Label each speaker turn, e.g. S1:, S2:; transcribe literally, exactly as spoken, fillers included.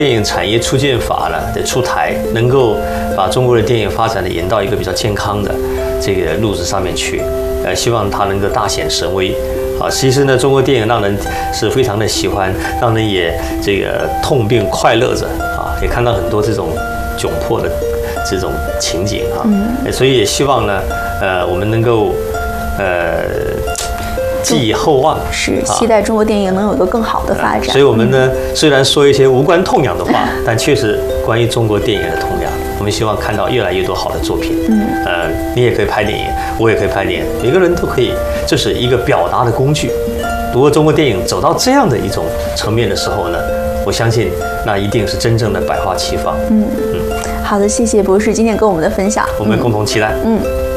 S1: 电影产业促进法呢的出台，能够把中国的电影发展的引到一个比较健康的这个路子上面去，呃，希望它能够大显神威。啊，其实呢，中国电影让人是非常的喜欢，让人也这个痛并快乐着啊，也看到很多这种窘迫的这种情景啊，嗯、所以也希望呢，呃，我们能够呃寄以厚望，
S2: 是期待中国电影能有一个更好的发展。
S1: 所以我们呢，虽然说一些无关痛痒的话，但确实关于中国电影的痛痒。我们希望看到越来越多好的作品。嗯，呃，你也可以拍电影，我也可以拍电影，每个人都可以，这是一个表达的工具。如果中国电影走到这样的一种层面的时候呢，我相信那一定是真正的百花齐放。嗯嗯，
S2: 好的，谢谢博士今天跟我们的分享，
S1: 我们共同期待。嗯。嗯